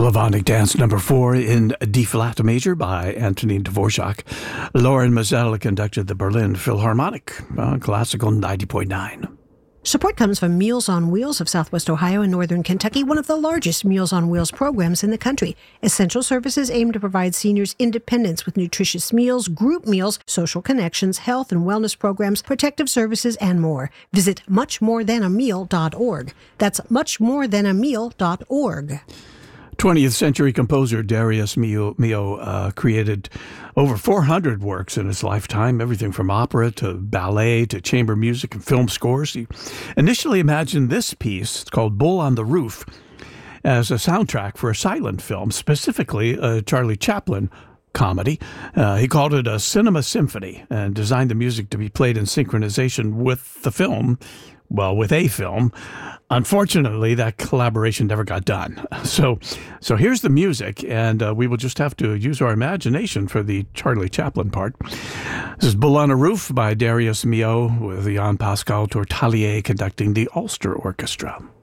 Slavonic Dance number 4 in D-flat major by Antonin Dvorak. Lauren Mazzella conducted the Berlin Philharmonic on Classical 90.9. Support comes from Meals on Wheels of Southwest Ohio and Northern Kentucky, one of the largest Meals on Wheels programs in the country. Essential services aim to provide seniors independence with nutritious meals, group meals, social connections, health and wellness programs, protective services, and more. Visit muchmorethanAmeal.org. That's muchmorethanAmeal.org. 20th century composer Darius Milhaud created over 400 works in his lifetime, everything from opera to ballet to chamber music and film scores. He initially imagined this piece, it's called Bull on the Roof, as a soundtrack for a silent film, specifically a Charlie Chaplin comedy. He called it a cinema symphony and designed the music to be played in synchronization with the film. Well, with a film. Unfortunately, that collaboration never got done. So here's the music, and we will just have to use our imagination for the Charlie Chaplin part. This is Bull on a Roof by Darius Milhaud with Jan Pascal Tortalier conducting the Ulster Orchestra.